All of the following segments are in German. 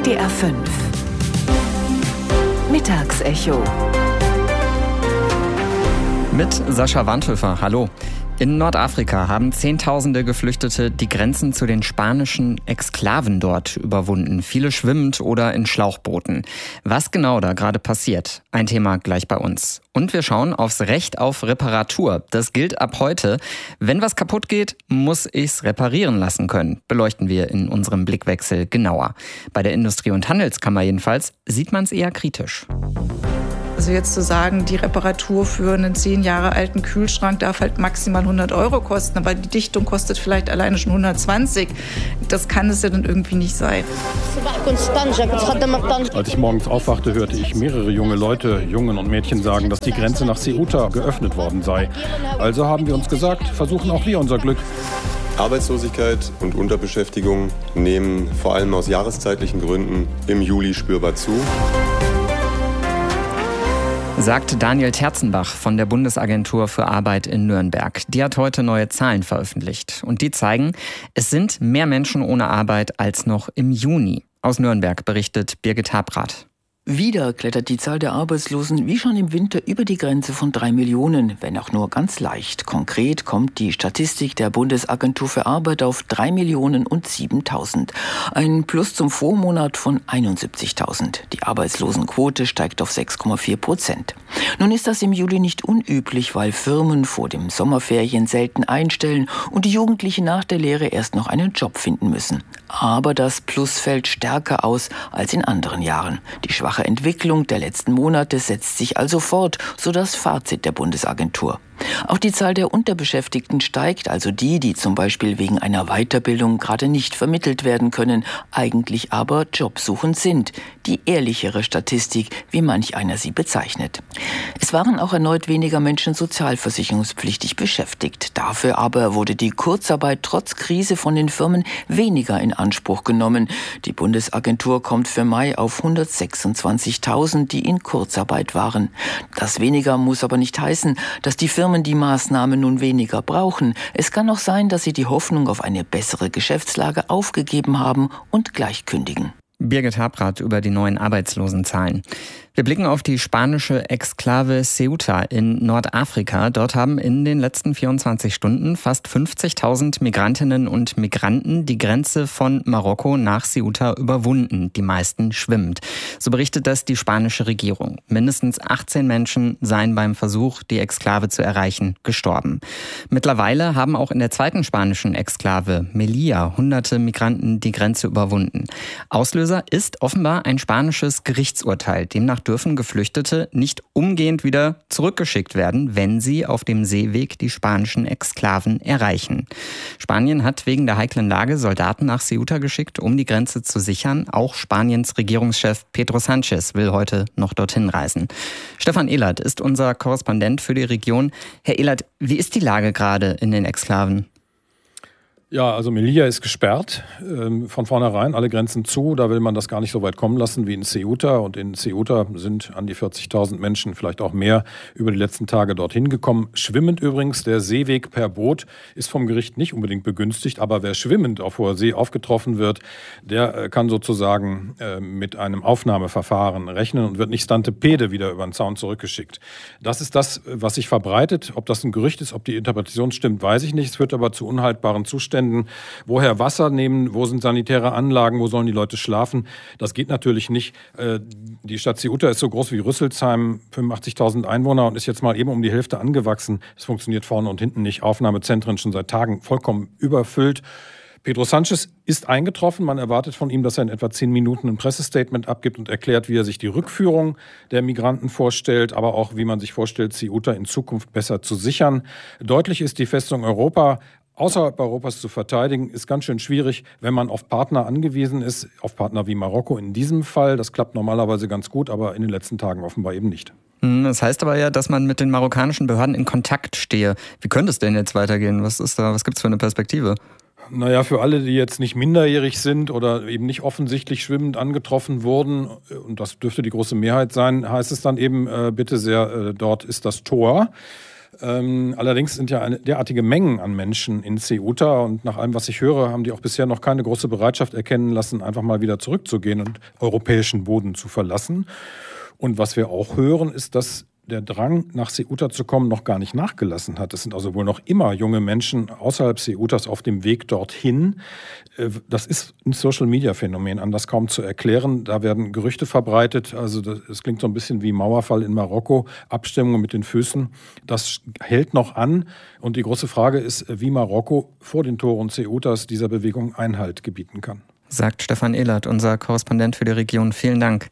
WDR 5 Mittagsecho mit Sascha Wandhöfer. Hallo. In Nordafrika haben Zehntausende Geflüchtete die Grenzen zu den spanischen Exklaven dort überwunden. Viele schwimmend oder in Schlauchbooten. Was genau da gerade passiert? Ein Thema gleich bei uns. Und wir schauen aufs Recht auf Reparatur. Das gilt ab heute. Wenn was kaputt geht, muss ich's reparieren lassen können. Beleuchten wir in unserem Blickwechsel genauer. Bei der Industrie- und Handelskammer jedenfalls sieht man es eher kritisch. Also jetzt zu sagen, die Reparatur für einen 10 Jahre alten Kühlschrank darf halt maximal 100 € kosten, aber die Dichtung kostet vielleicht alleine schon 120. Das kann es ja dann irgendwie nicht sein. Als ich morgens aufwachte, hörte ich mehrere junge Leute, Jungen und Mädchen sagen, dass die Grenze nach Ceuta geöffnet worden sei. Also haben wir uns gesagt, versuchen auch wir unser Glück. Arbeitslosigkeit und Unterbeschäftigung nehmen vor allem aus jahreszeitlichen Gründen im Juli spürbar zu. Sagt Daniel Terzenbach von der Bundesagentur für Arbeit in Nürnberg. Die hat heute neue Zahlen veröffentlicht. Und die zeigen, es sind mehr Menschen ohne Arbeit als noch im Juni. Aus Nürnberg berichtet Birgit Habrath. Wieder klettert die Zahl der Arbeitslosen wie schon im Winter über die Grenze von 3 Millionen, wenn auch nur ganz leicht. Konkret kommt die Statistik der Bundesagentur für Arbeit auf 3.007.000. Ein Plus zum Vormonat von 71.000. Die Arbeitslosenquote steigt auf 6,4%. Nun ist das im Juli nicht unüblich, weil Firmen vor dem Sommerferien selten einstellen und die Jugendlichen nach der Lehre erst noch einen Job finden müssen. Aber das Plus fällt stärker aus als in anderen Jahren. Die schwache Entwicklung der letzten Monate setzt sich also fort, so das Fazit der Bundesagentur. Auch die Zahl der Unterbeschäftigten steigt, also die zum Beispiel wegen einer Weiterbildung gerade nicht vermittelt werden können, eigentlich aber jobsuchend sind. Die ehrlichere Statistik, wie manch einer sie bezeichnet. Es waren auch erneut weniger Menschen sozialversicherungspflichtig beschäftigt. Dafür aber wurde die Kurzarbeit trotz Krise von den Firmen weniger in Anspruch genommen. Die Bundesagentur kommt für Mai auf 126.000, die in Kurzarbeit waren. Das weniger muss aber nicht heißen, dass die Firmen die Maßnahmen nun weniger brauchen. Es kann auch sein, dass sie die Hoffnung auf eine bessere Geschäftslage aufgegeben haben und gleich kündigen. Birgit Habrath über die neuen Arbeitslosenzahlen. Wir blicken auf die spanische Exklave Ceuta in Nordafrika. Dort haben in den letzten 24 Stunden fast 50.000 Migrantinnen und Migranten die Grenze von Marokko nach Ceuta überwunden, die meisten schwimmend. So berichtet das die spanische Regierung. Mindestens 18 Menschen seien beim Versuch, die Exklave zu erreichen, gestorben. Mittlerweile haben auch in der zweiten spanischen Exklave, Melilla, hunderte Migranten die Grenze überwunden. Auslöser ist offenbar ein spanisches Gerichtsurteil. Demnach dürfen Geflüchtete nicht umgehend wieder zurückgeschickt werden, wenn sie auf dem Seeweg die spanischen Exklaven erreichen. Spanien hat wegen der heiklen Lage Soldaten nach Ceuta geschickt, um die Grenze zu sichern. Auch Spaniens Regierungschef Pedro Sánchez will heute noch dorthin reisen. Stefan Ehlert ist unser Korrespondent für die Region. Herr Ehlert, wie ist die Lage gerade in den Exklaven? Ja, also Melilla ist gesperrt, von vornherein, alle Grenzen zu. Da will man das gar nicht so weit kommen lassen wie in Ceuta. Und in Ceuta sind an die 40.000 Menschen, vielleicht auch mehr, über die letzten Tage dorthin gekommen. Schwimmend übrigens, der Seeweg per Boot ist vom Gericht nicht unbedingt begünstigt. Aber wer schwimmend auf hoher See aufgetroffen wird, der kann sozusagen mit einem Aufnahmeverfahren rechnen und wird nicht stantepede wieder über den Zaun zurückgeschickt. Das ist das, was sich verbreitet. Ob das ein Gerücht ist, ob die Interpretation stimmt, weiß ich nicht. Es führt aber zu unhaltbaren Zuständen. Woher Wasser nehmen, wo sind sanitäre Anlagen, wo sollen die Leute schlafen? Das geht natürlich nicht. Die Stadt Ceuta ist so groß wie Rüsselsheim, 85.000 Einwohner und ist jetzt mal eben um die Hälfte angewachsen. Es funktioniert vorne und hinten nicht. Aufnahmezentren schon seit Tagen vollkommen überfüllt. Pedro Sánchez ist eingetroffen. Man erwartet von ihm, dass er in etwa 10 Minuten ein Pressestatement abgibt und erklärt, wie er sich die Rückführung der Migranten vorstellt, aber auch, wie man sich vorstellt, Ceuta in Zukunft besser zu sichern. Deutlich ist, die Festung Europa außerhalb Europas zu verteidigen, ist ganz schön schwierig, wenn man auf Partner angewiesen ist, auf Partner wie Marokko in diesem Fall. Das klappt normalerweise ganz gut, aber in den letzten Tagen offenbar eben nicht. Das heißt aber ja, dass man mit den marokkanischen Behörden in Kontakt stehe. Wie könnte es denn jetzt weitergehen? Was gibt es für eine Perspektive? Naja, für alle, die jetzt nicht minderjährig sind oder eben nicht offensichtlich schwimmend angetroffen wurden, und das dürfte die große Mehrheit sein, heißt es dann eben, bitte sehr, dort ist das Tor. Allerdings sind ja derartige Mengen an Menschen in Ceuta und nach allem, was ich höre, haben die auch bisher noch keine große Bereitschaft erkennen lassen, einfach mal wieder zurückzugehen und europäischen Boden zu verlassen. Und was wir auch hören, ist, dass der Drang, nach Ceuta zu kommen, noch gar nicht nachgelassen hat. Es sind also wohl noch immer junge Menschen außerhalb Ceutas auf dem Weg dorthin. Das ist ein Social-Media-Phänomen, anders kaum zu erklären. Da werden Gerüchte verbreitet. Also es klingt so ein bisschen wie Mauerfall in Marokko, Abstimmung mit den Füßen. Das hält noch an. Und die große Frage ist, wie Marokko vor den Toren Ceutas dieser Bewegung Einhalt gebieten kann. Sagt Stefan Ehlert, unser Korrespondent für die Region. Vielen Dank.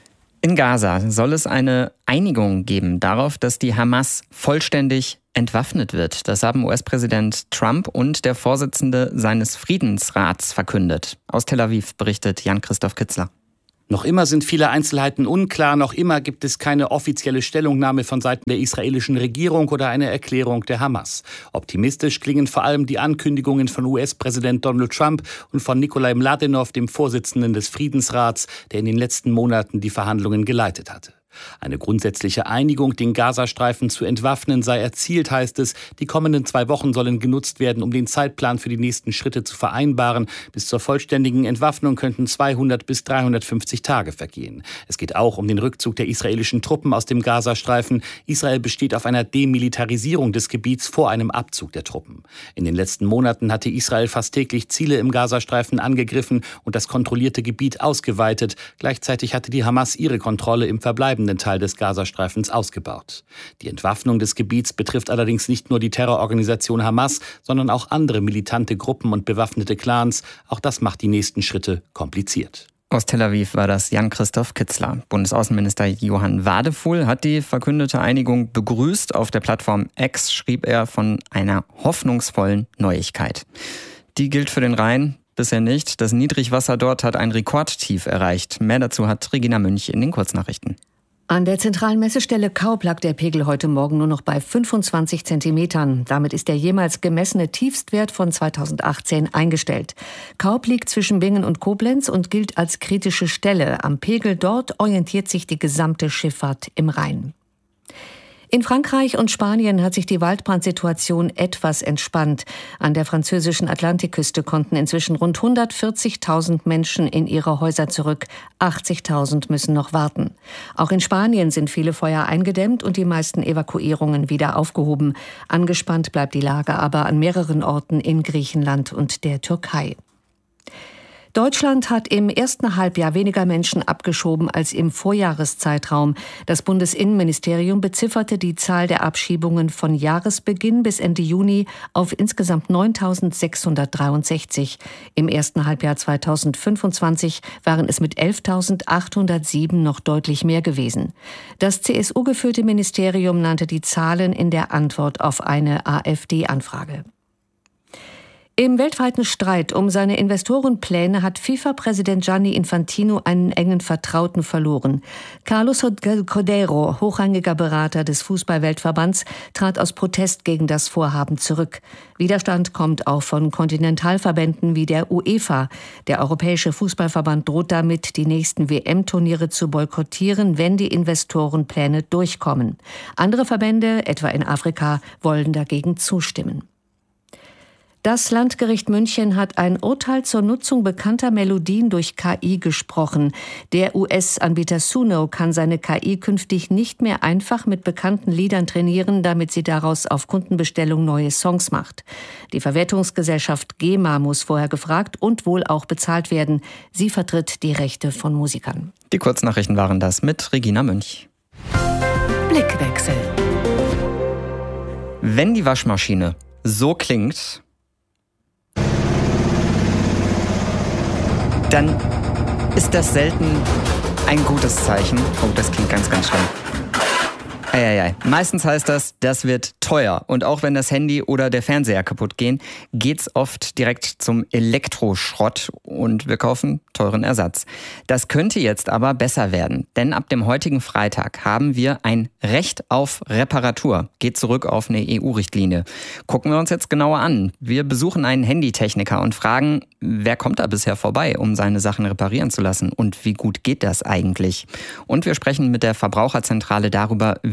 In Gaza soll es eine Einigung geben darauf, dass die Hamas vollständig entwaffnet wird. Das haben US-Präsident Trump und der Vorsitzende seines Friedensrats verkündet. Aus Tel Aviv berichtet Jan-Christoph Kitzler. Noch immer sind viele Einzelheiten unklar, noch immer gibt es keine offizielle Stellungnahme von Seiten der israelischen Regierung oder eine Erklärung der Hamas. Optimistisch klingen vor allem die Ankündigungen von US-Präsident Donald Trump und von Nikolai Mladenov, dem Vorsitzenden des Friedensrats, der in den letzten Monaten die Verhandlungen geleitet hatte. Eine grundsätzliche Einigung, den Gazastreifen zu entwaffnen, sei erzielt, heißt es. Die kommenden 2 Wochen sollen genutzt werden, um den Zeitplan für die nächsten Schritte zu vereinbaren. Bis zur vollständigen Entwaffnung könnten 200 bis 350 Tage vergehen. Es geht auch um den Rückzug der israelischen Truppen aus dem Gazastreifen. Israel besteht auf einer Demilitarisierung des Gebiets vor einem Abzug der Truppen. In den letzten Monaten hatte Israel fast täglich Ziele im Gazastreifen angegriffen und das kontrollierte Gebiet ausgeweitet. Gleichzeitig hatte die Hamas ihre Kontrolle im verbleibenden Teil des Gazastreifens ausgebaut. Die Entwaffnung des Gebiets betrifft allerdings nicht nur die Terrororganisation Hamas, sondern auch andere militante Gruppen und bewaffnete Clans. Auch das macht die nächsten Schritte kompliziert. Aus Tel Aviv war das Jan-Christoph Kitzler. Bundesaußenminister Johann Wadefuhl hat die verkündete Einigung begrüßt. Auf der Plattform X schrieb er von einer hoffnungsvollen Neuigkeit. Die gilt für den Rhein bisher nicht. Das Niedrigwasser dort hat ein Rekordtief erreicht. Mehr dazu hat Regina Münch in den Kurznachrichten. An der zentralen Messestelle Kaup lag der Pegel heute Morgen nur noch bei 25 Zentimetern. Damit ist der jemals gemessene Tiefstwert von 2018 eingestellt. Kaup liegt zwischen Bingen und Koblenz und gilt als kritische Stelle. Am Pegel dort orientiert sich die gesamte Schifffahrt im Rhein. In Frankreich und Spanien hat sich die Waldbrandsituation etwas entspannt. An der französischen Atlantikküste konnten inzwischen rund 140.000 Menschen in ihre Häuser zurück. 80.000 müssen noch warten. Auch in Spanien sind viele Feuer eingedämmt und die meisten Evakuierungen wieder aufgehoben. Angespannt bleibt die Lage aber an mehreren Orten in Griechenland und der Türkei. Deutschland hat im ersten Halbjahr weniger Menschen abgeschoben als im Vorjahreszeitraum. Das Bundesinnenministerium bezifferte die Zahl der Abschiebungen von Jahresbeginn bis Ende Juni auf insgesamt 9.663. Im ersten Halbjahr 2025 waren es mit 11.807 noch deutlich mehr gewesen. Das CSU-geführte Ministerium nannte die Zahlen in der Antwort auf eine AfD-Anfrage. Im weltweiten Streit um seine Investorenpläne hat FIFA-Präsident Gianni Infantino einen engen Vertrauten verloren. Carlos Cordeiro, hochrangiger Berater des Fußball-Weltverbands, trat aus Protest gegen das Vorhaben zurück. Widerstand kommt auch von Kontinentalverbänden wie der UEFA. Der Europäische Fußballverband droht damit, die nächsten WM-Turniere zu boykottieren, wenn die Investorenpläne durchkommen. Andere Verbände, etwa in Afrika, wollen dagegen zustimmen. Das Landgericht München hat ein Urteil zur Nutzung bekannter Melodien durch KI gesprochen. Der US-Anbieter Suno kann seine KI künftig nicht mehr einfach mit bekannten Liedern trainieren, damit sie daraus auf Kundenbestellung neue Songs macht. Die Verwertungsgesellschaft GEMA muss vorher gefragt und wohl auch bezahlt werden. Sie vertritt die Rechte von Musikern. Die Kurznachrichten waren das mit Regina Münch. Blickwechsel. Wenn die Waschmaschine so klingt, dann ist das selten ein gutes Zeichen. Oh, das klingt ganz, ganz schlimm. Meistens heißt das wird teuer. Und auch wenn das Handy oder der Fernseher kaputt gehen, geht's oft direkt zum Elektroschrott und wir kaufen teuren Ersatz. Das könnte jetzt aber besser werden, denn ab dem heutigen Freitag haben wir ein Recht auf Reparatur. Geht zurück auf eine EU-Richtlinie. Gucken wir uns jetzt genauer an. Wir besuchen einen Handytechniker und fragen, wer kommt da bisher vorbei, um seine Sachen reparieren zu lassen und wie gut geht das eigentlich? Und wir sprechen mit der Verbraucherzentrale darüber, wie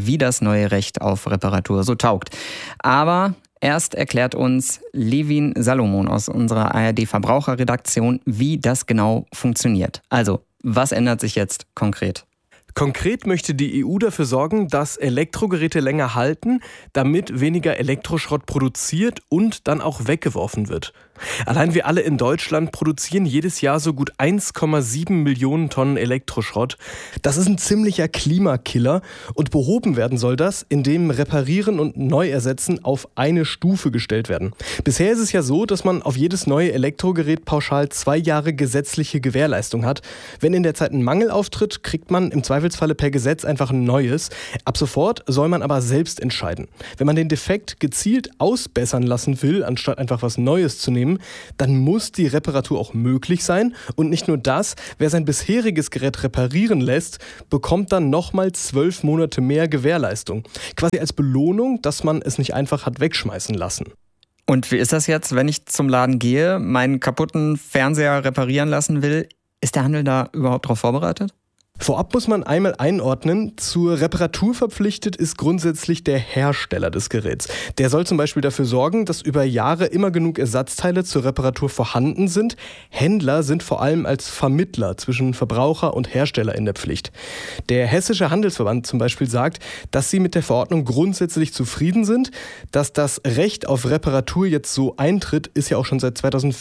wie das neue Recht auf Reparatur so taugt. Aber erst erklärt uns Levin Salomon aus unserer ARD-Verbraucherredaktion, wie das genau funktioniert. Also, was ändert sich jetzt konkret? Konkret möchte die EU dafür sorgen, dass Elektrogeräte länger halten, damit weniger Elektroschrott produziert und dann auch weggeworfen wird. Allein wir alle in Deutschland produzieren jedes Jahr so gut 1,7 Millionen Tonnen Elektroschrott. Das ist ein ziemlicher Klimakiller und behoben werden soll das, indem Reparieren und Neuersetzen auf eine Stufe gestellt werden. Bisher ist es ja so, dass man auf jedes neue Elektrogerät pauschal 2 Jahre gesetzliche Gewährleistung hat. Wenn in der Zeit ein Mangel auftritt, kriegt man im Zweifelsfalle per Gesetz einfach ein neues. Ab sofort soll man aber selbst entscheiden. Wenn man den Defekt gezielt ausbessern lassen will, anstatt einfach was Neues zu nehmen, dann muss die Reparatur auch möglich sein. Und nicht nur das, wer sein bisheriges Gerät reparieren lässt, bekommt dann nochmal 12 Monate mehr Gewährleistung. Quasi als Belohnung, dass man es nicht einfach hat wegschmeißen lassen. Und wie ist das jetzt, wenn ich zum Laden gehe, meinen kaputten Fernseher reparieren lassen will? Ist der Handel da überhaupt darauf vorbereitet? Vorab muss man einmal einordnen, zur Reparatur verpflichtet ist grundsätzlich der Hersteller des Geräts. Der soll zum Beispiel dafür sorgen, dass über Jahre immer genug Ersatzteile zur Reparatur vorhanden sind. Händler sind vor allem als Vermittler zwischen Verbraucher und Hersteller in der Pflicht. Der Hessische Handelsverband zum Beispiel sagt, dass sie mit der Verordnung grundsätzlich zufrieden sind. Dass das Recht auf Reparatur jetzt so eintritt, ist ja auch schon seit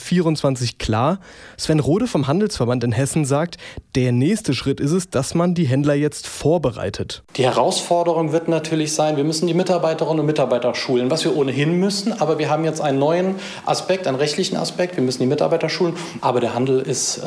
2024 klar. Sven Rode vom Handelsverband in Hessen sagt, der nächste Schritt ist es, dass man die Händler jetzt vorbereitet. Die Herausforderung wird natürlich sein, wir müssen die Mitarbeiterinnen und Mitarbeiter schulen, was wir ohnehin müssen. Aber wir haben jetzt einen neuen Aspekt, einen rechtlichen Aspekt. Wir müssen die Mitarbeiter schulen. Aber der Handel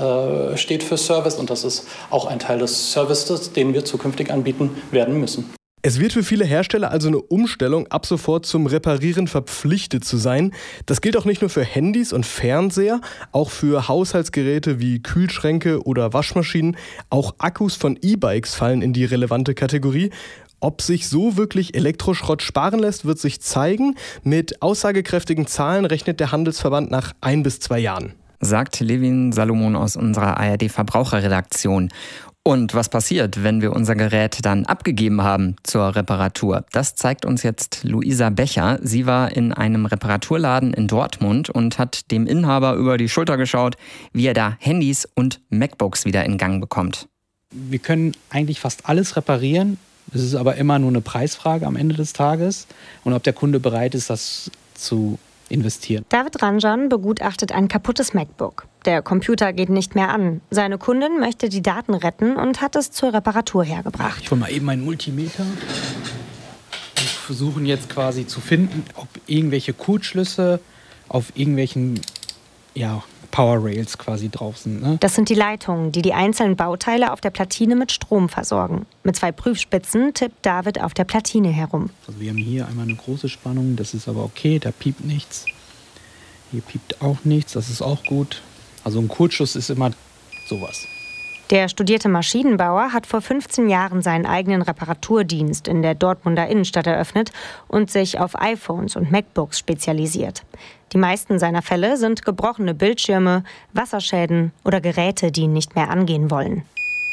steht für Service und das ist auch ein Teil des Services, den wir zukünftig anbieten werden müssen. Es wird für viele Hersteller also eine Umstellung, ab sofort zum Reparieren verpflichtet zu sein. Das gilt auch nicht nur für Handys und Fernseher, auch für Haushaltsgeräte wie Kühlschränke oder Waschmaschinen. Auch Akkus von E-Bikes fallen in die relevante Kategorie. Ob sich so wirklich Elektroschrott sparen lässt, wird sich zeigen. Mit aussagekräftigen Zahlen rechnet der Handelsverband nach 1 bis 2 Jahren. Sagt Levin Salomon aus unserer ARD-Verbraucherredaktion. Und was passiert, wenn wir unser Gerät dann abgegeben haben zur Reparatur? Das zeigt uns jetzt Luisa Becher. Sie war in einem Reparaturladen in Dortmund und hat dem Inhaber über die Schulter geschaut, wie er da Handys und MacBooks wieder in Gang bekommt. Wir können eigentlich fast alles reparieren. Es ist aber immer nur eine Preisfrage am Ende des Tages und ob der Kunde bereit ist, das zu investieren. David Ranjan begutachtet ein kaputtes MacBook. Der Computer geht nicht mehr an. Seine Kundin möchte die Daten retten und hat es zur Reparatur hergebracht. Ich hole mal eben meinen Multimeter. Wir versuchen jetzt quasi zu finden, ob irgendwelche Kurzschlüsse auf irgendwelchen Power Rails quasi drauf sind. Ne? Das sind die Leitungen, die die einzelnen Bauteile auf der Platine mit Strom versorgen. Mit 2 Prüfspitzen tippt David auf der Platine herum. Also wir haben hier einmal eine große Spannung, das ist aber okay, da piept nichts. Hier piept auch nichts, das ist auch gut. Also ein Kurzschluss ist immer sowas. Der studierte Maschinenbauer hat vor 15 Jahren seinen eigenen Reparaturdienst in der Dortmunder Innenstadt eröffnet und sich auf iPhones und MacBooks spezialisiert. Die meisten seiner Fälle sind gebrochene Bildschirme, Wasserschäden oder Geräte, die nicht mehr angehen wollen.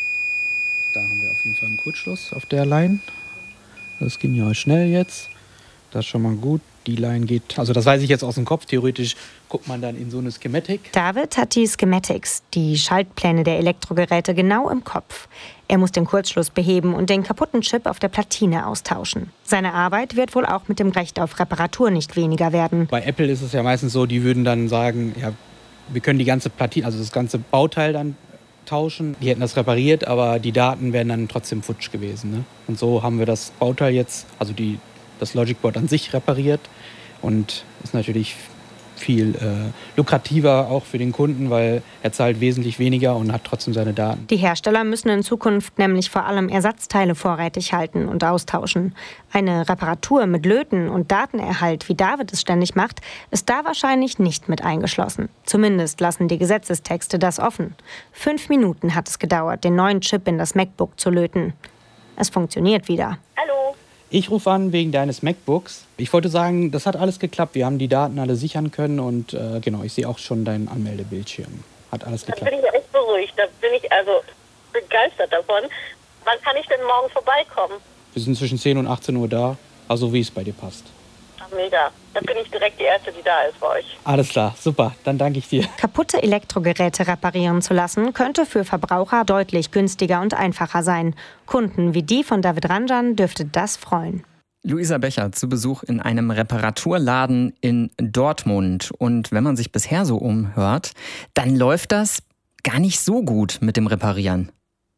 Da haben wir auf jeden Fall einen Kurzschluss auf der Line. Das ging ja schnell jetzt. Das ist schon mal gut. Die Line geht, also das weiß ich jetzt aus dem Kopf, theoretisch guckt man dann in so eine Schematik. David hat die Schematics, die Schaltpläne der Elektrogeräte, genau im Kopf. Er muss den Kurzschluss beheben und den kaputten Chip auf der Platine austauschen. Seine Arbeit wird wohl auch mit dem Recht auf Reparatur nicht weniger werden. Bei Apple ist es ja meistens so, die würden dann sagen, ja, wir können die ganze Platine, also das ganze Bauteil dann tauschen. Die hätten das repariert, aber die Daten wären dann trotzdem futsch gewesen. Ne? Und so haben wir das Bauteil jetzt, also das Logic Board an sich repariert und ist natürlich viel lukrativer auch für den Kunden, weil er zahlt wesentlich weniger und hat trotzdem seine Daten. Die Hersteller müssen in Zukunft nämlich vor allem Ersatzteile vorrätig halten und austauschen. Eine Reparatur mit Löten und Datenerhalt, wie David es ständig macht, ist da wahrscheinlich nicht mit eingeschlossen. Zumindest lassen die Gesetzestexte das offen. 5 Minuten hat es gedauert, den neuen Chip in das MacBook zu löten. Es funktioniert wieder. Hallo. Ich rufe an wegen deines MacBooks. Ich wollte sagen, das hat alles geklappt. Wir haben die Daten alle sichern können und ich sehe auch schon deinen Anmeldebildschirm. Hat alles geklappt. Da bin ich echt beruhigt. Da bin ich also begeistert davon. Wann kann ich denn morgen vorbeikommen? Wir sind zwischen 10 und 18 Uhr da, also wie es bei dir passt. Mega. Dann bin ich direkt die Erste, die da ist bei euch. Alles klar, super. Dann danke ich dir. Kaputte Elektrogeräte reparieren zu lassen, könnte für Verbraucher deutlich günstiger und einfacher sein. Kunden wie die von David Ranjan dürfte das freuen. Luisa Becher zu Besuch in einem Reparaturladen in Dortmund. Und wenn man sich bisher so umhört, dann läuft das gar nicht so gut mit dem Reparieren.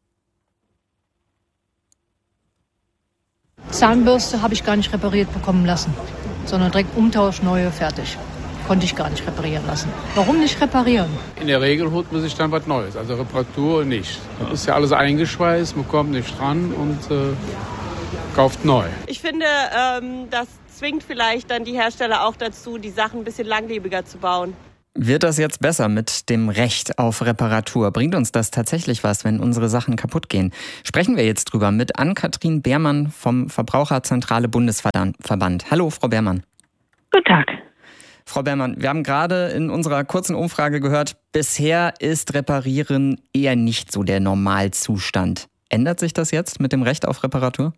Zahnbürste habe ich gar nicht repariert bekommen lassen, sondern direkt Umtausch, neue, fertig. Konnte ich gar nicht reparieren lassen. Warum nicht reparieren? In der Regel holt man sich dann was Neues, also Reparatur nicht. Das ist ja alles eingeschweißt, man kommt nicht dran und kauft neu. Ich finde, das zwingt vielleicht dann die Hersteller auch dazu, die Sachen ein bisschen langlebiger zu bauen. Wird das jetzt besser mit dem Recht auf Reparatur? Bringt uns das tatsächlich was, wenn unsere Sachen kaputt gehen? Sprechen wir jetzt drüber mit Ann-Kathrin Beermann vom Verbraucherzentrale Bundesverband. Hallo, Frau Beermann. Guten Tag. Frau Beermann, wir haben gerade in unserer kurzen Umfrage gehört, bisher ist Reparieren eher nicht so der Normalzustand. Ändert sich das jetzt mit dem Recht auf Reparatur?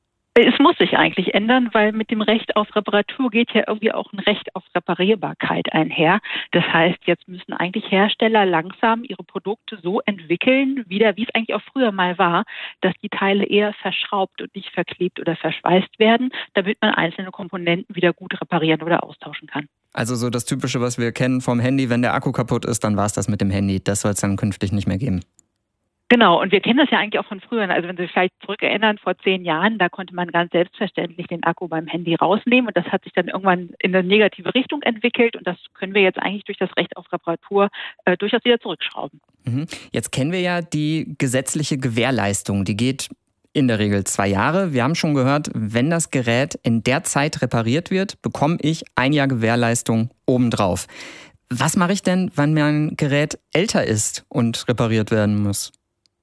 Es muss sich eigentlich ändern, weil mit dem Recht auf Reparatur geht ja irgendwie auch ein Recht auf Reparierbarkeit einher. Das heißt, jetzt müssen eigentlich Hersteller langsam ihre Produkte so entwickeln, wie es eigentlich auch früher mal war, dass die Teile eher verschraubt und nicht verklebt oder verschweißt werden, damit man einzelne Komponenten wieder gut reparieren oder austauschen kann. Also so das Typische, was wir kennen vom Handy, wenn der Akku kaputt ist, dann war es das mit dem Handy. Das soll es dann künftig nicht mehr geben. Genau, und wir kennen das ja eigentlich auch von früher. Also wenn Sie sich vielleicht zurückerinnern, vor 10 Jahren, da konnte man ganz selbstverständlich den Akku beim Handy rausnehmen und das hat sich dann irgendwann in eine negative Richtung entwickelt und das können wir jetzt eigentlich durch das Recht auf Reparatur durchaus wieder zurückschrauben. Jetzt kennen wir ja die gesetzliche Gewährleistung, die geht in der Regel 2 Jahre. Wir haben schon gehört, wenn das Gerät in der Zeit repariert wird, bekomme ich 1 Jahr Gewährleistung obendrauf. Was mache ich denn, wenn mein Gerät älter ist und repariert werden muss?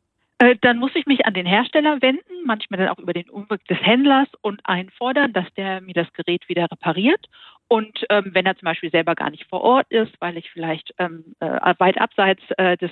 Dann muss ich mich an den Hersteller wenden, manchmal dann auch über den Umweg des Händlers und einfordern, dass der mir das Gerät wieder repariert. Und wenn er zum Beispiel selber gar nicht vor Ort ist, weil ich vielleicht weit abseits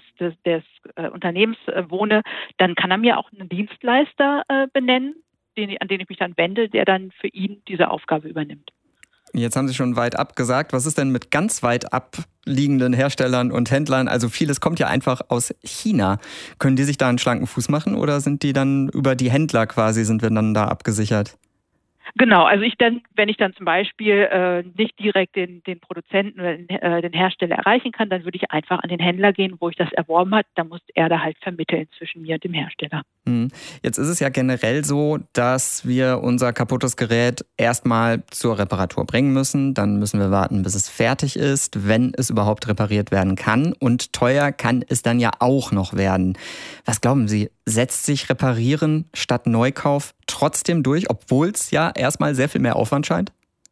des Unternehmens wohne, dann kann er mir auch einen Dienstleister benennen, an den ich mich dann wende, der dann für ihn diese Aufgabe übernimmt. Jetzt haben Sie schon weit ab gesagt. Was ist denn mit ganz weit abliegenden Herstellern und Händlern? Also vieles kommt ja einfach aus China. Können die sich da einen schlanken Fuß machen oder sind die dann über die Händler quasi, sind wir dann da abgesichert? Genau, also wenn ich dann zum Beispiel nicht direkt den Produzenten oder den Hersteller erreichen kann, dann würde ich einfach an den Händler gehen, wo ich das erworben habe. Da muss er da halt vermitteln zwischen mir und dem Hersteller. Jetzt ist es ja generell so, dass wir unser kaputtes Gerät erstmal zur Reparatur bringen müssen. Dann müssen wir warten, bis es fertig ist, wenn es überhaupt repariert werden kann. Und teuer kann es dann ja auch noch werden. Was glauben Sie, setzt sich Reparieren statt Neukauf trotzdem durch, obwohl es ja erstmal sehr viel mehr Aufwand scheint?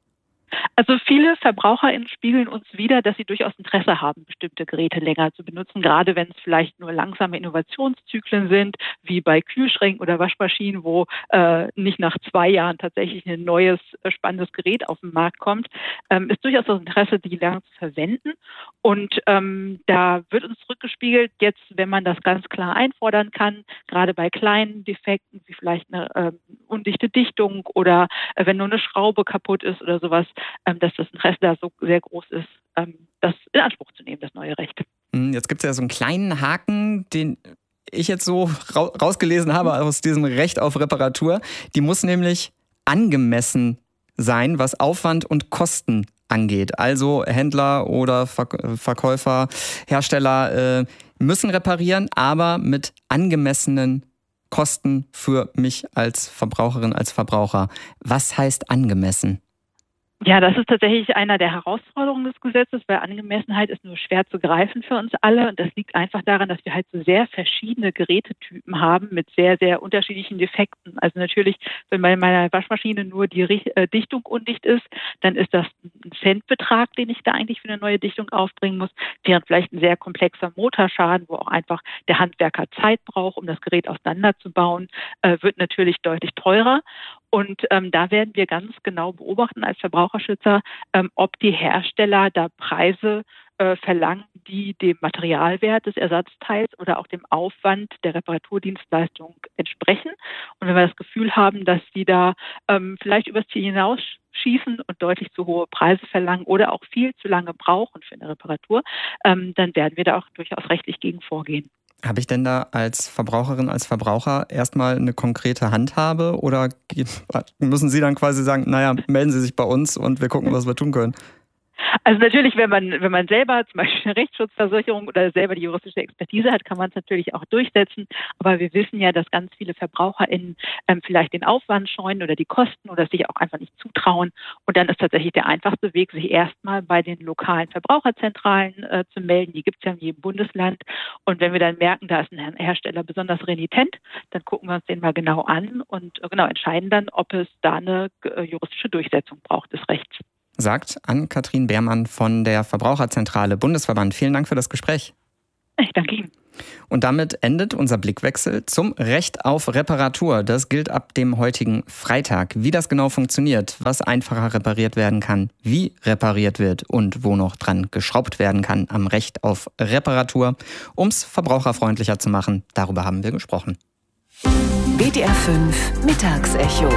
Also viele VerbraucherInnen spiegeln uns wider, dass sie durchaus Interesse haben, bestimmte Geräte länger zu benutzen, gerade wenn es vielleicht nur langsame Innovationszyklen sind, wie bei Kühlschränken oder Waschmaschinen, wo nicht nach 2 Jahren tatsächlich ein neues, spannendes Gerät auf den Markt kommt, ist durchaus das Interesse, die lange zu verwenden. Und da wird uns zurückgespiegelt, jetzt, wenn man das ganz klar einfordern kann, gerade bei kleinen Defekten, wie vielleicht eine undichte Dichtung oder wenn nur eine Schraube kaputt ist oder sowas, dass das Interesse da so sehr groß ist, das in Anspruch zu nehmen, das neue Recht. Jetzt gibt es ja so einen kleinen Haken, den ich jetzt so rausgelesen habe aus diesem Recht auf Reparatur. Die muss nämlich angemessen sein, was Aufwand und Kosten angeht. Also Händler oder Verkäufer, Hersteller müssen reparieren, aber mit angemessenen Kosten für mich als Verbraucherin, als Verbraucher. Was heißt angemessen? Ja, das ist tatsächlich einer der Herausforderungen des Gesetzes, weil Angemessenheit ist nur schwer zu greifen für uns alle. Und das liegt einfach daran, dass wir halt so sehr verschiedene Gerätetypen haben mit sehr, sehr unterschiedlichen Defekten. Also natürlich, wenn bei meiner Waschmaschine nur die Dichtung undicht ist, dann ist das ein Centbetrag, den ich da eigentlich für eine neue Dichtung aufbringen muss, während vielleicht ein sehr komplexer Motorschaden, wo auch einfach der Handwerker Zeit braucht, um das Gerät auseinanderzubauen, wird natürlich deutlich teurer. Und da werden wir ganz genau beobachten als Verbraucherschützer, ob die Hersteller da Preise verlangen, die dem Materialwert des Ersatzteils oder auch dem Aufwand der Reparaturdienstleistung entsprechen. Und wenn wir das Gefühl haben, dass die da vielleicht übers Ziel hinausschießen und deutlich zu hohe Preise verlangen oder auch viel zu lange brauchen für eine Reparatur, dann werden wir da auch durchaus rechtlich gegen vorgehen. Habe ich denn da als Verbraucherin, als Verbraucher erstmal eine konkrete Handhabe oder müssen Sie dann quasi sagen, naja, melden Sie sich bei uns und wir gucken, was wir tun können? Also natürlich, wenn man selber zum Beispiel eine Rechtsschutzversicherung oder selber die juristische Expertise hat, kann man es natürlich auch durchsetzen. Aber wir wissen ja, dass ganz viele VerbraucherInnen vielleicht den Aufwand scheuen oder die Kosten oder sich auch einfach nicht zutrauen. Und dann ist tatsächlich der einfachste Weg, sich erstmal bei den lokalen Verbraucherzentralen zu melden. Die gibt es ja in jedem Bundesland. Und wenn wir dann merken, da ist ein Hersteller besonders renitent, dann gucken wir uns den mal genau an und entscheiden dann, ob es da eine juristische Durchsetzung braucht des Rechts. Sagt Ann-Kathrin Beermann von der Verbraucherzentrale Bundesverband. Vielen Dank für das Gespräch. Ich danke Ihnen. Und damit endet unser Blickwechsel zum Recht auf Reparatur. Das gilt ab dem heutigen Freitag. Wie das genau funktioniert, was einfacher repariert werden kann, wie repariert wird und wo noch dran geschraubt werden kann am Recht auf Reparatur, um es verbraucherfreundlicher zu machen, darüber haben wir gesprochen. WDR 5 Mittagsecho.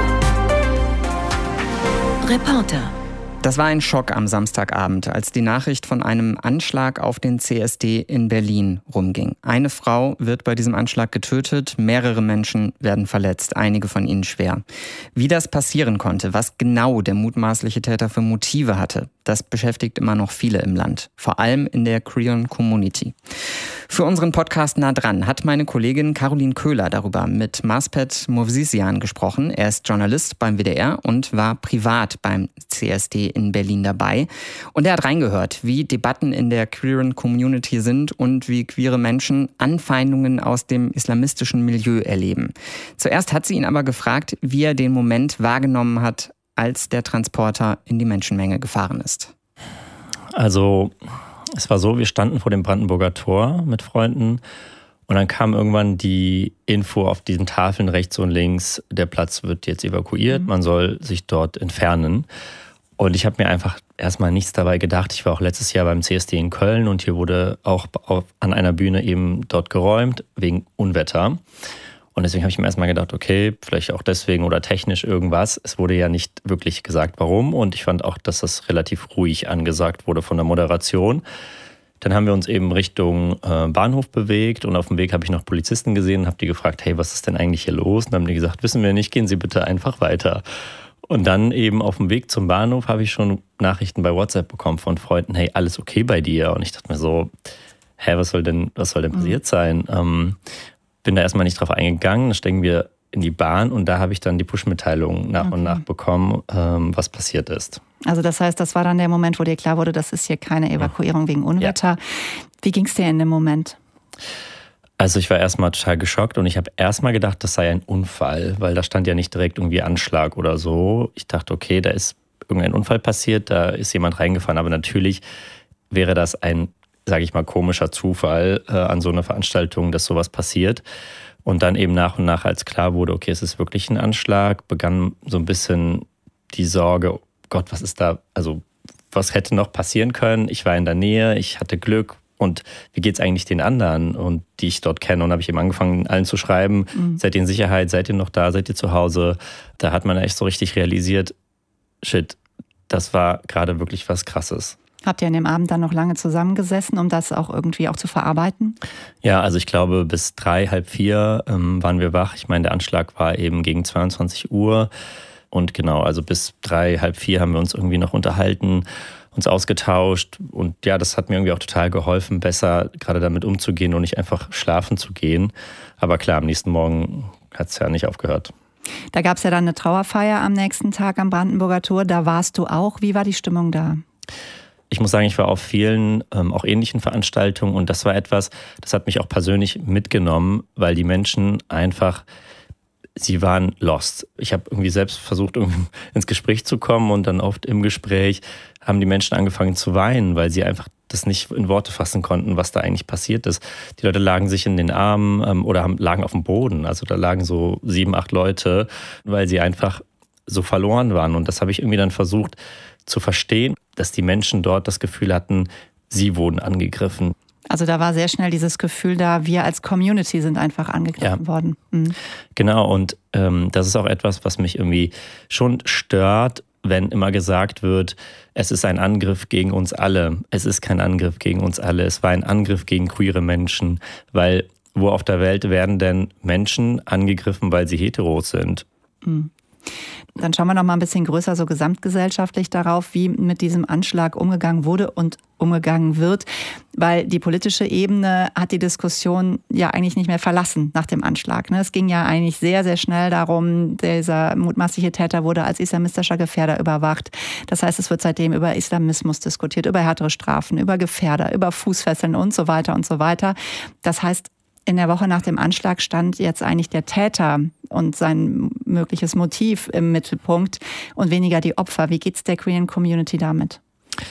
Reporter. Das war ein Schock am Samstagabend, als die Nachricht von einem Anschlag auf den CSD in Berlin rumging. Eine Frau wird bei diesem Anschlag getötet, mehrere Menschen werden verletzt, einige von ihnen schwer. Wie das passieren konnte, was genau der mutmaßliche Täter für Motive hatte, das beschäftigt immer noch viele im Land, vor allem in der queeren Community. Für unseren Podcast Nah dran hat meine Kollegin Caroline Köhler darüber mit Maspet Movsisian gesprochen. Er ist Journalist beim WDR und war privat beim CSD in Berlin dabei. Und er hat reingehört, wie Debatten in der queeren Community sind und wie queere Menschen Anfeindungen aus dem islamistischen Milieu erleben. Zuerst hat sie ihn aber gefragt, wie er den Moment wahrgenommen hat, als der Transporter in die Menschenmenge gefahren ist. Also es war so, wir standen vor dem Brandenburger Tor mit Freunden und dann kam irgendwann die Info auf diesen Tafeln rechts und links, der Platz wird jetzt evakuiert, man soll sich dort entfernen. Und ich habe mir einfach erstmal nichts dabei gedacht. Ich war auch letztes Jahr beim CSD in Köln und hier wurde auch an einer Bühne eben dort geräumt, wegen Unwetter. Und deswegen habe ich mir erstmal gedacht, okay, vielleicht auch deswegen oder technisch irgendwas. Es wurde ja nicht wirklich gesagt, warum. Und ich fand auch, dass das relativ ruhig angesagt wurde von der Moderation. Dann haben wir uns eben Richtung Bahnhof bewegt und auf dem Weg habe ich noch Polizisten gesehen und habe die gefragt, hey, was ist denn eigentlich hier los? Und dann haben die gesagt, wissen wir nicht, gehen Sie bitte einfach weiter. Und dann eben auf dem Weg zum Bahnhof habe ich schon Nachrichten bei WhatsApp bekommen von Freunden, hey, alles okay bei dir? Und ich dachte mir so, was soll denn passiert sein? Bin da erstmal nicht drauf eingegangen, dann steigen wir in die Bahn und da habe ich dann die Push-Mitteilung nach und nach bekommen, was passiert ist. Also das heißt, das war dann der Moment, wo dir klar wurde, das ist hier keine Evakuierung wegen Unwetter. Ja. Wie ging es dir in dem Moment? Also ich war erstmal total geschockt und ich habe erstmal gedacht, das sei ein Unfall, weil da stand ja nicht direkt irgendwie Anschlag oder so. Ich dachte, okay, da ist irgendein Unfall passiert, da ist jemand reingefahren, aber natürlich wäre das ein, sage ich mal, komischer Zufall an so einer Veranstaltung, dass sowas passiert. Und dann eben nach und nach, als klar wurde, okay, es ist wirklich ein Anschlag, begann so ein bisschen die Sorge, oh Gott, was ist da, also was hätte noch passieren können? Ich war in der Nähe, ich hatte Glück und wie geht's eigentlich den anderen, und die ich dort kenne? Und habe ich eben angefangen, allen zu schreiben, seid ihr in Sicherheit, seid ihr noch da, seid ihr zu Hause? Da hat man echt so richtig realisiert, shit, das war gerade wirklich was Krasses. Habt ihr an dem Abend dann noch lange zusammengesessen, um das auch irgendwie auch zu verarbeiten? Ja, also ich glaube, bis 3, halb 4 waren wir wach. Ich meine, der Anschlag war eben gegen 22 Uhr. Und genau, also bis 3, halb 4 haben wir uns irgendwie noch unterhalten, uns ausgetauscht. Und ja, das hat mir irgendwie auch total geholfen, besser gerade damit umzugehen und nicht einfach schlafen zu gehen. Aber klar, am nächsten Morgen hat es ja nicht aufgehört. Da gab es ja dann eine Trauerfeier am nächsten Tag am Brandenburger Tor. Da warst du auch. Wie war die Stimmung da? Ich muss sagen, ich war auf vielen auch ähnlichen Veranstaltungen und das war etwas, das hat mich auch persönlich mitgenommen, weil die Menschen einfach, sie waren lost. Ich habe irgendwie selbst versucht, irgendwie ins Gespräch zu kommen und dann oft im Gespräch haben die Menschen angefangen zu weinen, weil sie einfach das nicht in Worte fassen konnten, was da eigentlich passiert ist. Die Leute lagen sich in den Armen oder lagen auf dem Boden. Also da lagen so 7, 8 Leute, weil sie einfach so verloren waren. Und das habe ich irgendwie dann versucht zu verstehen, dass die Menschen dort das Gefühl hatten, sie wurden angegriffen. Also da war sehr schnell dieses Gefühl da, wir als Community sind einfach angegriffen worden. Mhm. Genau, und das ist auch etwas, was mich irgendwie schon stört, wenn immer gesagt wird, es ist ein Angriff gegen uns alle. Es ist kein Angriff gegen uns alle. Es war ein Angriff gegen queere Menschen. Weil wo auf der Welt werden denn Menschen angegriffen, weil sie hetero sind? Mhm. Dann schauen wir noch mal ein bisschen größer, so gesamtgesellschaftlich darauf, wie mit diesem Anschlag umgegangen wurde und umgegangen wird. Weil die politische Ebene hat die Diskussion ja eigentlich nicht mehr verlassen nach dem Anschlag. Es ging ja eigentlich sehr, sehr schnell darum, dieser mutmaßliche Täter wurde als islamistischer Gefährder überwacht. Das heißt, es wird seitdem über Islamismus diskutiert, über härtere Strafen, über Gefährder, über Fußfesseln und so weiter und so weiter. Das heißt, in der Woche nach dem Anschlag stand jetzt eigentlich der Täter und sein mögliches Motiv im Mittelpunkt und weniger die Opfer. Wie geht's der queeren Community damit?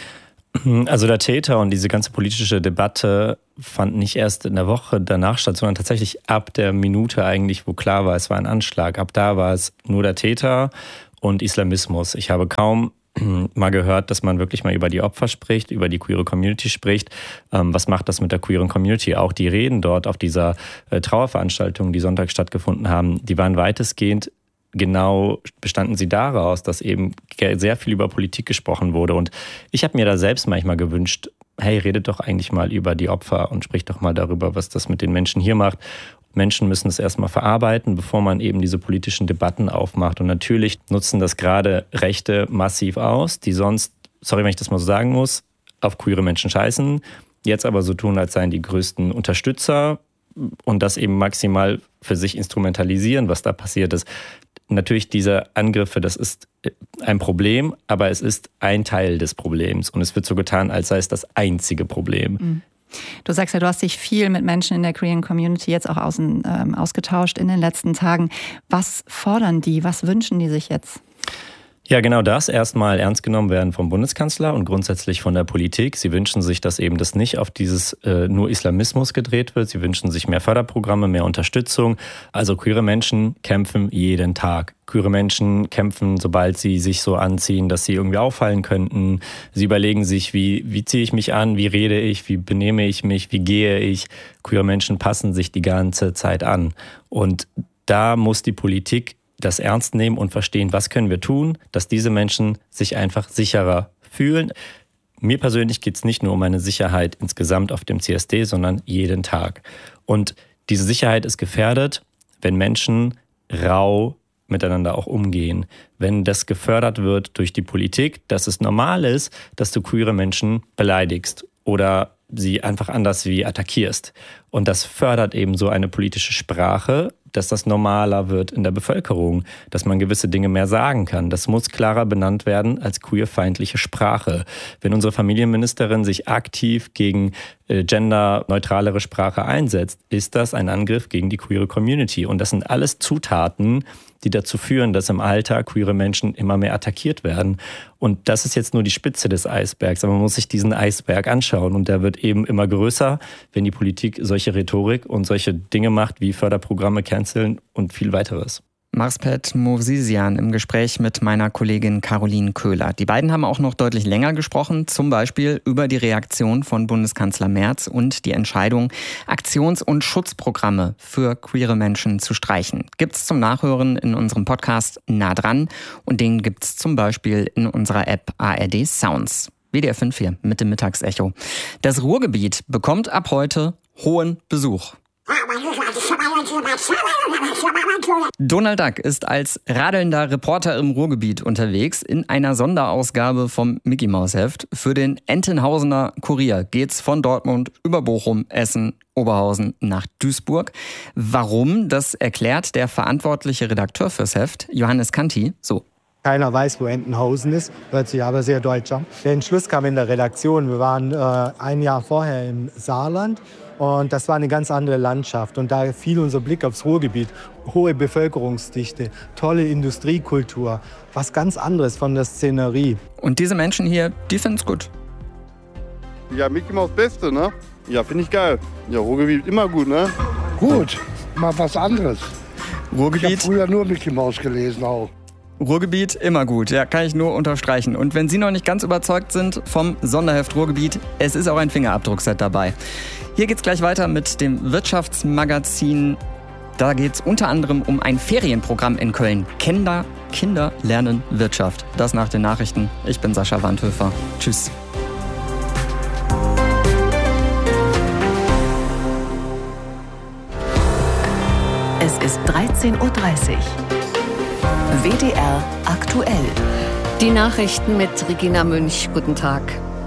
Also der Täter und diese ganze politische Debatte fand nicht erst in der Woche danach statt, sondern tatsächlich ab der Minute eigentlich, wo klar war, es war ein Anschlag. Ab da war es nur der Täter und Islamismus. Ich habe kaum mal gehört, dass man wirklich mal über die Opfer spricht, über die queere Community spricht. Was macht das mit der queeren Community? Auch die Reden dort auf dieser Trauerveranstaltung, die Sonntag stattgefunden haben, die waren weitestgehend genau bestanden sie daraus, dass eben sehr viel über Politik gesprochen wurde. Und ich habe mir da selbst manchmal gewünscht, hey, redet doch eigentlich mal über die Opfer und spricht doch mal darüber, was das mit den Menschen hier macht. Menschen müssen es erstmal verarbeiten, bevor man eben diese politischen Debatten aufmacht. Und natürlich nutzen das gerade Rechte massiv aus, die sonst, sorry, wenn ich das mal so sagen muss, auf queere Menschen scheißen, jetzt aber so tun, als seien die größten Unterstützer und das eben maximal für sich instrumentalisieren, was da passiert ist. Natürlich diese Angriffe, das ist ein Problem, aber es ist ein Teil des Problems und es wird so getan, als sei es das einzige Problem. Mhm. Du sagst ja, du hast dich viel mit Menschen in der queeren Community jetzt auch ausgetauscht in den letzten Tagen. Was fordern die? Was wünschen die sich jetzt? Ja, genau das. Erstmal ernst genommen werden vom Bundeskanzler und grundsätzlich von der Politik. Sie wünschen sich, dass eben das nicht auf dieses nur Islamismus gedreht wird. Sie wünschen sich mehr Förderprogramme, mehr Unterstützung. Also queere Menschen kämpfen jeden Tag. Queere Menschen kämpfen, sobald sie sich so anziehen, dass sie irgendwie auffallen könnten. Sie überlegen sich, wie ziehe ich mich an, wie rede ich, wie benehme ich mich, wie gehe ich. Queere Menschen passen sich die ganze Zeit an. Und da muss die Politik das ernst nehmen und verstehen, was können wir tun, dass diese Menschen sich einfach sicherer fühlen. Mir persönlich geht es nicht nur um meine Sicherheit insgesamt auf dem CSD, sondern jeden Tag. Und diese Sicherheit ist gefährdet, wenn Menschen rau miteinander auch umgehen. Wenn das gefördert wird durch die Politik, dass es normal ist, dass du queere Menschen beleidigst oder sie einfach anders wie attackierst. Und das fördert eben so eine politische Sprache, dass das normaler wird in der Bevölkerung, dass man gewisse Dinge mehr sagen kann. Das muss klarer benannt werden als queerfeindliche Sprache. Wenn unsere Familienministerin sich aktiv gegen genderneutralere Sprache einsetzt, ist das ein Angriff gegen die queere Community. Und das sind alles Zutaten, die dazu führen, dass im Alltag queere Menschen immer mehr attackiert werden. Und das ist jetzt nur die Spitze des Eisbergs. Aber man muss sich diesen Eisberg anschauen. Und der wird eben immer größer, wenn die Politik solche Rhetorik und solche Dinge macht, wie Förderprogramme canceln und viel weiteres. Marspet Movsisian im Gespräch mit meiner Kollegin Caroline Köhler. Die beiden haben auch noch deutlich länger gesprochen, zum Beispiel über die Reaktion von Bundeskanzler Merz und die Entscheidung, Aktions- und Schutzprogramme für queere Menschen zu streichen. Gibt's zum Nachhören in unserem Podcast Nah dran und den gibt's zum Beispiel in unserer App ARD Sounds. WDR 5 mit dem Mittagsecho. Das Ruhrgebiet bekommt ab heute hohen Besuch. Donald Duck ist als radelnder Reporter im Ruhrgebiet unterwegs in einer Sonderausgabe vom Mickey-Maus-Heft. Für den Entenhausener Kurier geht's von Dortmund über Bochum, Essen, Oberhausen nach Duisburg. Warum, das erklärt der verantwortliche Redakteur fürs Heft, Johannes Kanti, so. Keiner weiß, wo Entenhausen ist, hört sich aber sehr deutsch an. Der Entschluss kam in der Redaktion. Wir waren ein Jahr vorher im Saarland und das war eine ganz andere Landschaft. Und da fiel unser Blick aufs Ruhrgebiet. Hohe Bevölkerungsdichte, tolle Industriekultur, was ganz anderes von der Szenerie. Und diese Menschen hier, die finden's gut. Ja, Mickey Maus Beste, ne? Ja, finde ich geil. Ja, Ruhrgebiet immer gut, ne? Gut, mal was anderes. Ruhrgebiet. Ich habe früher nur Mickey Maus gelesen auch. Ruhrgebiet immer gut, ja, kann ich nur unterstreichen. Und wenn Sie noch nicht ganz überzeugt sind vom Sonderheft Ruhrgebiet, es ist auch ein Fingerabdruckset dabei. Hier geht's gleich weiter mit dem Wirtschaftsmagazin. Da geht's unter anderem um ein Ferienprogramm in Köln. Kinder lernen Wirtschaft. Das nach den Nachrichten. Ich bin Sascha Wandhöfer. Tschüss. Es ist 13:30 Uhr. WDR aktuell. Die Nachrichten mit Regina Münch. Guten Tag.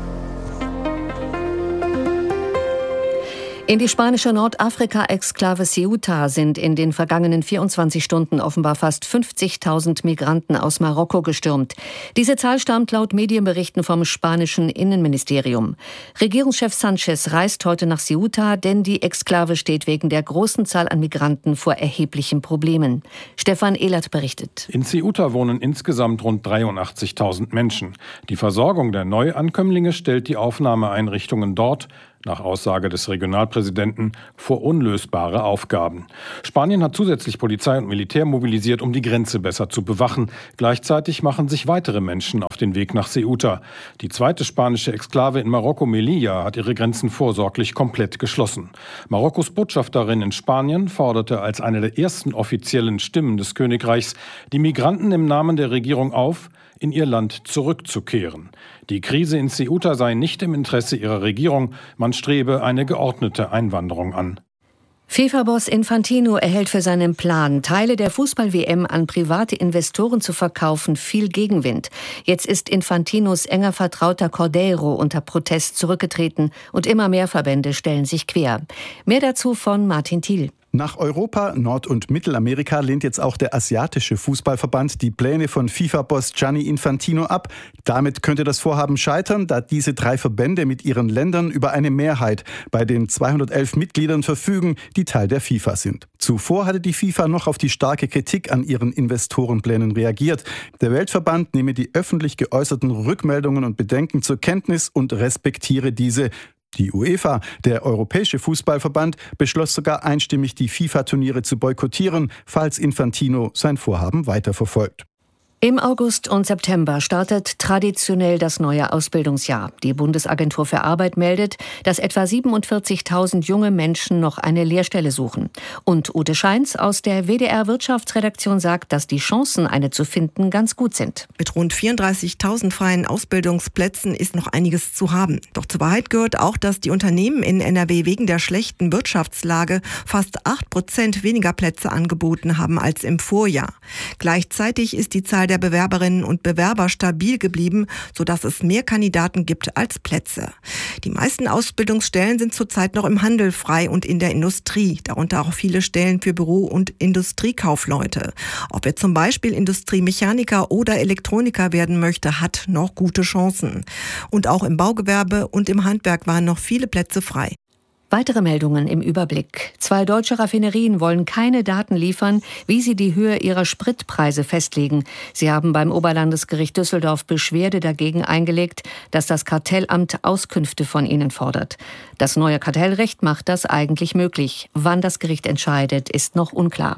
In die spanische Nordafrika-Exklave Ceuta sind in den vergangenen 24 Stunden offenbar fast 50.000 Migranten aus Marokko gestürmt. Diese Zahl stammt laut Medienberichten vom spanischen Innenministerium. Regierungschef Sanchez reist heute nach Ceuta, denn die Exklave steht wegen der großen Zahl an Migranten vor erheblichen Problemen. Stefan Ehlert berichtet. In Ceuta wohnen insgesamt rund 83.000 Menschen. Die Versorgung der Neuankömmlinge stellt die Aufnahmeeinrichtungen dort, nach Aussage des Regionalpräsidenten, vor unlösbare Aufgaben. Spanien hat zusätzlich Polizei und Militär mobilisiert, um die Grenze besser zu bewachen. Gleichzeitig machen sich weitere Menschen auf den Weg nach Ceuta. Die zweite spanische Exklave in Marokko, Melilla, hat ihre Grenzen vorsorglich komplett geschlossen. Marokkos Botschafterin in Spanien forderte als eine der ersten offiziellen Stimmen des Königreichs die Migranten im Namen der Regierung auf, in ihr Land zurückzukehren. Die Krise in Ceuta sei nicht im Interesse ihrer Regierung, man strebe eine geordnete Einwanderung an. FIFA-Boss Infantino erhält für seinen Plan, Teile der Fußball-WM an private Investoren zu verkaufen, viel Gegenwind. Jetzt ist Infantinos enger Vertrauter Cordeiro unter Protest zurückgetreten und immer mehr Verbände stellen sich quer. Mehr dazu von Martin Thiel. Nach Europa, Nord- und Mittelamerika lehnt jetzt auch der asiatische Fußballverband die Pläne von FIFA-Boss Gianni Infantino ab. Damit könnte das Vorhaben scheitern, da diese 3 Verbände mit ihren Ländern über eine Mehrheit bei den 211 Mitgliedern verfügen, die Teil der FIFA sind. Zuvor hatte die FIFA noch auf die starke Kritik an ihren Investorenplänen reagiert. Der Weltverband nehme die öffentlich geäußerten Rückmeldungen und Bedenken zur Kenntnis und respektiere diese. Die UEFA, der Europäische Fußballverband, beschloss sogar einstimmig, die FIFA-Turniere zu boykottieren, falls Infantino sein Vorhaben weiterverfolgt. Im August und September startet traditionell das neue Ausbildungsjahr. Die Bundesagentur für Arbeit meldet, dass etwa 47.000 junge Menschen noch eine Lehrstelle suchen. Und Ute Scheins aus der WDR-Wirtschaftsredaktion sagt, dass die Chancen, eine zu finden, ganz gut sind. Mit rund 34.000 freien Ausbildungsplätzen ist noch einiges zu haben. Doch zur Wahrheit gehört auch, dass die Unternehmen in NRW wegen der schlechten Wirtschaftslage fast 8% weniger Plätze angeboten haben als im Vorjahr. Gleichzeitig ist die Zahl der Bewerberinnen und Bewerber stabil geblieben, sodass es mehr Kandidaten gibt als Plätze. Die meisten Ausbildungsstellen sind zurzeit noch im Handel frei und in der Industrie, darunter auch viele Stellen für Büro- und Industriekaufleute. Ob er zum Beispiel Industriemechaniker oder Elektroniker werden möchte, hat noch gute Chancen. Und auch im Baugewerbe und im Handwerk waren noch viele Plätze frei. Weitere Meldungen im Überblick. 2 deutsche Raffinerien wollen keine Daten liefern, wie sie die Höhe ihrer Spritpreise festlegen. Sie haben beim Oberlandesgericht Düsseldorf Beschwerde dagegen eingelegt, dass das Kartellamt Auskünfte von ihnen fordert. Das neue Kartellrecht macht das eigentlich möglich. Wann das Gericht entscheidet, ist noch unklar.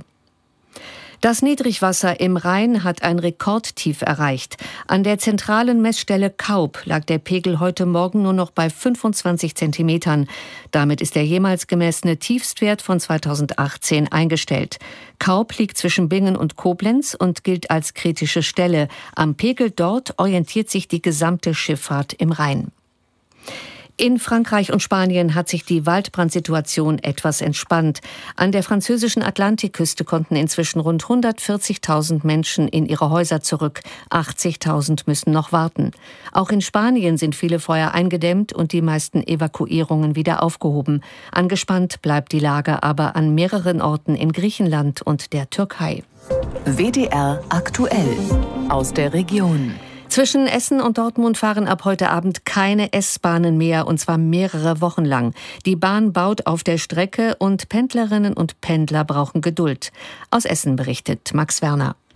Das Niedrigwasser im Rhein hat ein Rekordtief erreicht. An der zentralen Messstelle Kaub lag der Pegel heute Morgen nur noch bei 25 Zentimetern. Damit ist der jemals gemessene Tiefstwert von 2018 eingestellt. Kaub liegt zwischen Bingen und Koblenz und gilt als kritische Stelle. Am Pegel dort orientiert sich die gesamte Schifffahrt im Rhein. In Frankreich und Spanien hat sich die Waldbrandsituation etwas entspannt. An der französischen Atlantikküste konnten inzwischen rund 140.000 Menschen in ihre Häuser zurück. 80.000 müssen noch warten. Auch in Spanien sind viele Feuer eingedämmt und die meisten Evakuierungen wieder aufgehoben. Angespannt bleibt die Lage aber an mehreren Orten in Griechenland und der Türkei. WDR aktuell aus der Region. Zwischen Essen und Dortmund fahren ab heute Abend keine S-Bahnen mehr, und zwar mehrere Wochen lang. Die Bahn baut auf der Strecke und Pendlerinnen und Pendler brauchen Geduld. Aus Essen berichtet Max Werner.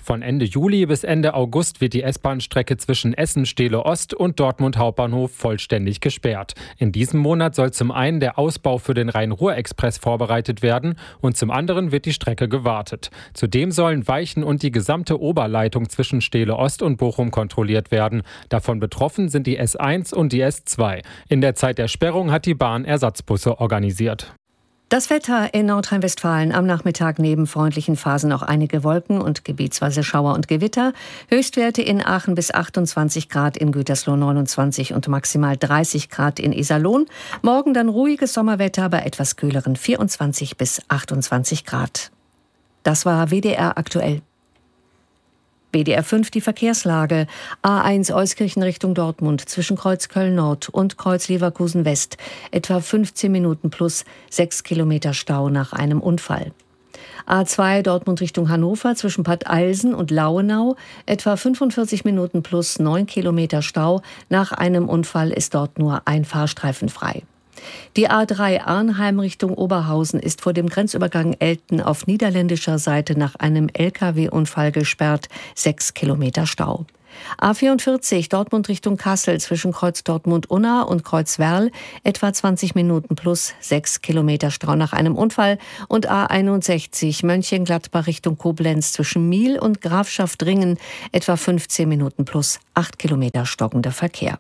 Von Ende Juli bis Ende August wird die S-Bahn-Strecke zwischen Essen-Stehle Ost und Dortmund Hauptbahnhof vollständig gesperrt. In diesem Monat soll zum einen der Ausbau für den Rhein-Ruhr-Express vorbereitet werden und zum anderen wird die Strecke gewartet. Zudem sollen Weichen und die gesamte Oberleitung zwischen Stehle Ost und Bochum kontrolliert werden. Davon betroffen sind die S1 und die S2. In der Zeit der Sperrung hat die Bahn Ersatzbusse organisiert. Das Wetter in Nordrhein-Westfalen: am Nachmittag neben freundlichen Phasen auch einige Wolken und gebietsweise Schauer und Gewitter. Höchstwerte in Aachen bis 28 Grad, in Gütersloh 29 und maximal 30 Grad in Iserlohn. Morgen dann ruhiges Sommerwetter bei etwas kühleren 24 bis 28 Grad. Das war WDR aktuell. WDR 5 die Verkehrslage. A1 Euskirchen Richtung Dortmund zwischen Kreuz Köln-Nord und Kreuz Leverkusen-West. Etwa 15 Minuten plus 6 Kilometer Stau nach einem Unfall. A2 Dortmund Richtung Hannover zwischen Bad Eilsen und Lauenau. Etwa 45 Minuten plus 9 Kilometer Stau. Nach einem Unfall ist dort nur ein Fahrstreifen frei. Die A3 Arnheim Richtung Oberhausen ist vor dem Grenzübergang Elten auf niederländischer Seite nach einem Lkw-Unfall gesperrt. 6 Kilometer Stau. A44 Dortmund Richtung Kassel zwischen Kreuz Dortmund-Unna und Kreuz Werl. Etwa 20 Minuten plus 6 Kilometer Stau nach einem Unfall. Und A61 Mönchengladbach Richtung Koblenz zwischen Miel und Grafschaft-Ringen. Etwa 15 Minuten plus 8 Kilometer stockender Verkehr.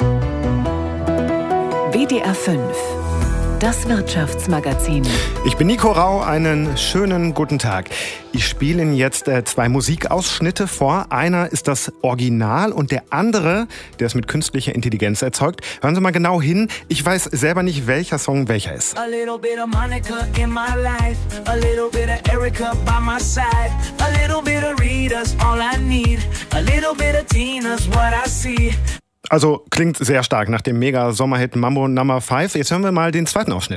WDR 5, das Wirtschaftsmagazin. Ich bin Nico Rau, einen schönen guten Tag. Ich spiele Ihnen jetzt 2 Musikausschnitte vor. Einer ist das Original und der andere, der ist mit künstlicher Intelligenz erzeugt. Hören Sie mal genau hin. Ich weiß selber nicht, welcher Song welcher ist. A little bit of Monica in my life, a little bit of Erica by my side, a little bit of Rita's all I need, a little bit of Tina's what I see. Also klingt sehr stark nach dem Mega-Sommerhit Mambo No. 5. Jetzt hören wir mal den zweiten Ausschnitt.